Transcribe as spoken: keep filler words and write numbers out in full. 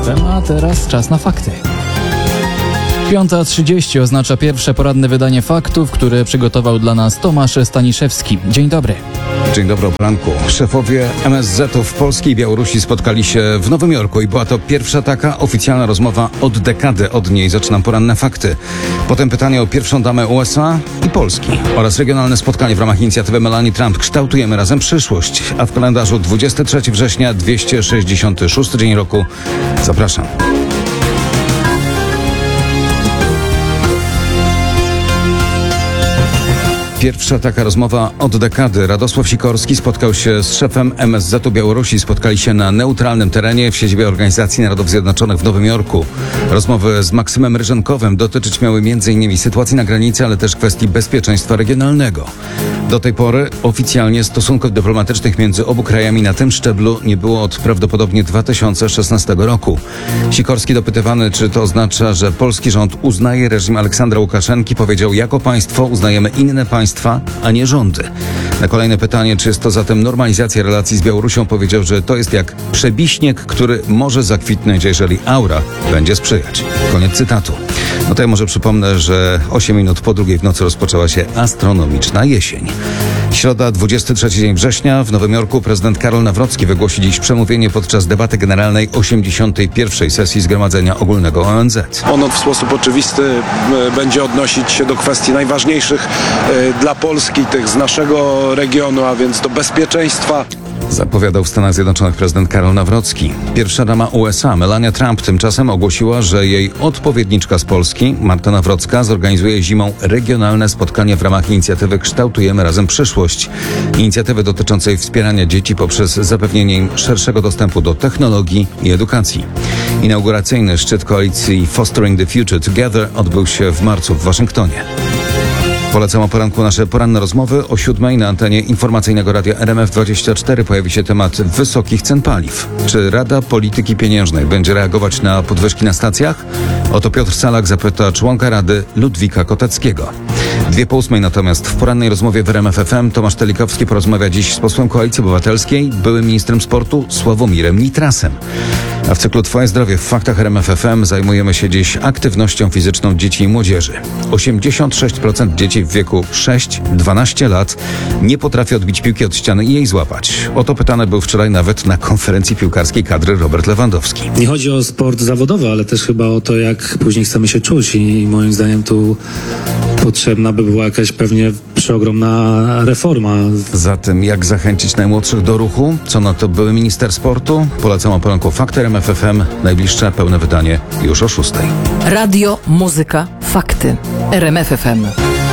F M, a teraz czas na fakty. piąta trzydzieści oznacza pierwsze poranne wydanie faktów, które przygotował dla nas Tomasz Staniszewski. Dzień dobry. Dzień dobry o poranku. Szefowie M S Z-ów Polski i Białorusi spotkali się w Nowym Jorku i była to pierwsza taka oficjalna rozmowa od dekady. Od niej zaczynam poranne fakty. Potem pytanie o pierwszą damę U S A i Polski oraz regionalne spotkanie w ramach inicjatywy Melanie Trump Kształtujemy razem przyszłość. A w kalendarzu dwudziestego trzeciego września, dwieście sześćdziesiąty szósty dzień roku. Zapraszam. Pierwsza taka rozmowa od dekady. Radosław Sikorski spotkał się z szefem M S Z-u Białorusi. Spotkali się na neutralnym terenie w siedzibie Organizacji Narodów Zjednoczonych w Nowym Jorku. Rozmowy z Maksymem Ryżenkowem dotyczyć miały między innymi sytuacji na granicy, ale też kwestii bezpieczeństwa regionalnego. Do tej pory oficjalnie stosunków dyplomatycznych między obu krajami na tym szczeblu nie było od prawdopodobnie dwa tysiące szesnastego roku. Sikorski dopytywany, czy to oznacza, że polski rząd uznaje reżim Aleksandra Łukaszenki, powiedział: jako państwo uznajemy inne państwa, a nie rządy. Na kolejne pytanie, czy jest to zatem normalizacja relacji z Białorusią, powiedział, że to jest jak przebiśnieg, który może zakwitnąć, jeżeli aura będzie sprzyjać. Koniec cytatu. No to ja może przypomnę, że osiem minut po drugiej w nocy rozpoczęła się astronomiczna jesień. Środa, dwudziesty trzeci dzień września. W Nowym Jorku prezydent Karol Nawrocki wygłosi dziś przemówienie podczas debaty generalnej osiemdziesiątej pierwszej sesji Zgromadzenia Ogólnego O N Z. Ono w sposób oczywisty będzie odnosić się do kwestii najważniejszych dla Polski, tych z naszego regionu, a więc do bezpieczeństwa. Zapowiadał w Stanach Zjednoczonych prezydent Karol Nawrocki. Pierwsza dama U S A, Melania Trump, tymczasem ogłosiła, że jej odpowiedniczka z Polski, Marta Nawrocka, zorganizuje zimą regionalne spotkanie w ramach inicjatywy Kształtujemy razem przyszłość. Inicjatywy dotyczącej wspierania dzieci poprzez zapewnienie im szerszego dostępu do technologii i edukacji. Inauguracyjny szczyt koalicji Fostering the Future Together odbył się w marcu w Waszyngtonie. Polecam o poranku nasze poranne rozmowy. O siódmej na antenie informacyjnego radia R M F dwadzieścia cztery pojawi się temat wysokich cen paliw. Czy Rada Polityki Pieniężnej będzie reagować na podwyżki na stacjach? O to Piotr Salak zapyta członka Rady Ludwika Koteckiego. Dwie po ósmej natomiast w porannej rozmowie w R M F F M Tomasz Telikowski porozmawia dziś z posłem Koalicji Obywatelskiej, byłym ministrem sportu Sławomirem Nitrasem. A w cyklu Twoje zdrowie w faktach R M F F M zajmujemy się dziś aktywnością fizyczną dzieci i młodzieży. osiemdziesiąt sześć procent dzieci w wieku sześć do dwunastu lat nie potrafi odbić piłki od ściany i jej złapać. O to pytany był wczoraj nawet na konferencji piłkarskiej kadry Robert Lewandowski. Nie chodzi o sport zawodowy, ale też chyba o to, jak później chcemy się czuć i moim zdaniem tu potrzebna by była jakaś pewnie przeogromna reforma. Zatem jak zachęcić najmłodszych do ruchu? Co na to były minister sportu? Polecam o poranku Fakty R M F F M. Najbliższe pełne wydanie już o szóstej. Radio, muzyka, fakty. R M F F M.